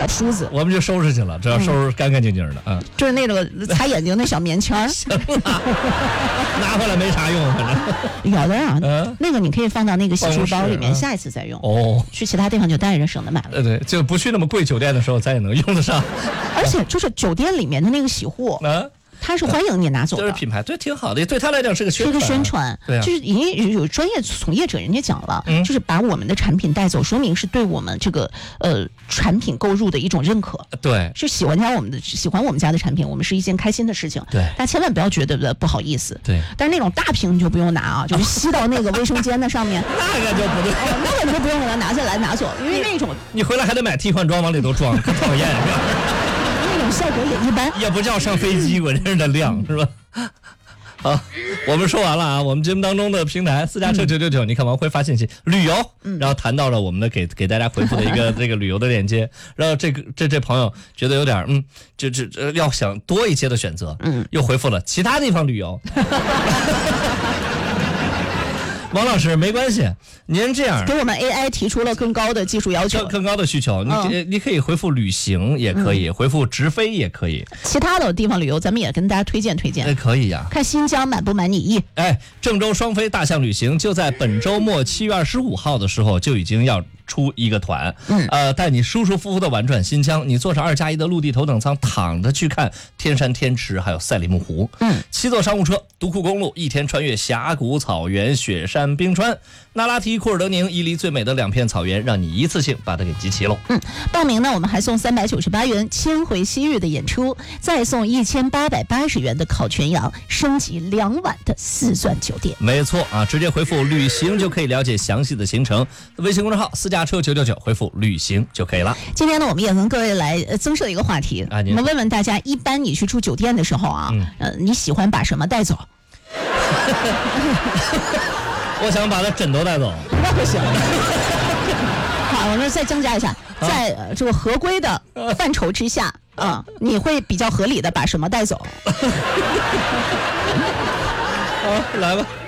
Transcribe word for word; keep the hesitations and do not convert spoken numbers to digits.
小梳子， 我们就收拾去了，只要收拾干干净净的，嗯， 就是那个擦眼睛那小棉签儿， 行了，拿回来没啥用，反正有的啊， 嗯， 那个你可以放到那个洗漱包里面， 嗯、 下一次再用。 哦， 去其他地方就带着，省得买了。 对对，就不去那么贵酒店的时候，咱也能用得上。 而且就是酒店里面的那个洗护，嗯。他是欢迎你拿走的， 就是品牌，对，挺好的，对他来讲是个宣传，是个宣传， 对、啊， 就是已经有专业从业者人家讲了、嗯，就是把我们的产品带走，说明是对我们这个呃产品购入的一种认可， 对， 是喜欢家我们的喜欢我们家的产品，我们是一件开心的事情， 对， 但千万不要觉得不好意思， 对， 但是那种大瓶你就不用拿啊，就是吸到那个卫生间的上面， 那个就不对， 哦，那个你就不用给它拿下来拿走，因为那种你回来还得买替换装往里头装，可讨厌。 效果也一般， 也不叫上飞机，关键的量是吧？好，我们说完了啊。我们节目当中的平台私家车九九九，你看完会发信息旅游， 嗯、 然后谈到了我们的给给大家回复的一个这个旅游的链接，然后这个这这朋友觉得有点嗯，就这这要想多一些的选择，嗯，又回复了其他地方旅游。王老师，没关系，您这样给我们 A I 提出了更高的技术要求， 更更高的需求。你、嗯、你可以回复旅行也可以，嗯、回复直飞也可以。 其他的地方旅游，咱们也跟大家推荐推荐。 哎，可以呀、啊。 看新疆满不满你意？ 哎，郑州双飞大象旅行就在本周末七月二十五号的时候就已经要出一个团，嗯，呃，带你舒舒服服的玩转新疆。你坐上二加一的陆地头等舱，躺着去看天山天池，还有赛里木湖。嗯，七座商务车，独库公路，一天穿越峡谷、草原、雪山、冰川。那拉提、库尔德宁，伊犁最美的两片草原，让你一次性把它给集齐喽。 嗯，报名呢，我们还送三百九十八元千回西域的演出，再送一千八百八十元的烤全羊，升级两晚的四钻酒店。 没错啊，直接回复旅行就可以了解详细的行程。微信公众号私家车九九九，回复旅行就可以了。 今天呢，我们也跟各位来增设一个话题，啊、我们问问大家，一般你去住酒店的时候啊，嗯、呃，你喜欢把什么带走？ 我想把他枕头带走。 那不行。好，我们再增加一下，在、呃、这个合规的范畴之下啊、呃，你会比较合理的把什么带走？ 好，来吧。